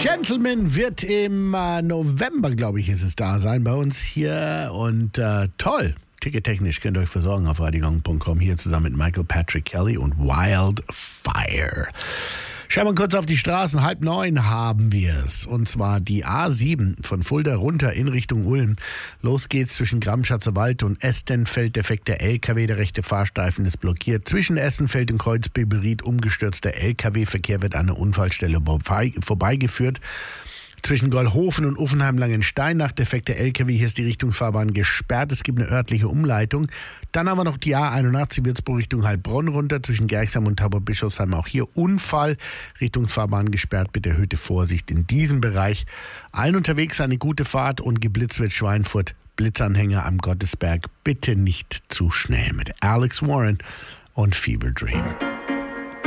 Gentleman wird im November, glaube ich, ist es da sein bei uns hier. Und toll. Tickettechnisch könnt ihr euch versorgen auf radiogang.com. Hier zusammen mit Michael Patrick Kelly und Wildfire. Schauen wir kurz auf die Straßen. 8:30 haben wir es. Und zwar die A7 von Fulda runter in Richtung Ulm. Los geht's zwischen Gramm-Schatzerwald und Estenfeld. Defekter LKW, der rechte Fahrstreifen ist blockiert. Zwischen Essenfeld und Kreuzbeberied umgestürzter LKW-Verkehr wird an der Unfallstelle vorbeigeführt. Zwischen Gollhofen und Uffenheim-Langenstein nach defekter LKW, hier ist die Richtungsfahrbahn gesperrt. Es gibt eine örtliche Umleitung. Dann haben wir noch die A81 Würzburg Richtung Heilbronn runter, zwischen Gerxheim und Tauberbischofsheim. Auch hier Unfall, Richtungsfahrbahn gesperrt, bitte erhöhte Vorsicht in diesem Bereich. Allen unterwegs eine gute Fahrt und geblitzt wird Schweinfurt. Blitzanhänger am Gottesberg, bitte nicht zu schnell mit Alex Warren und Fever Dream.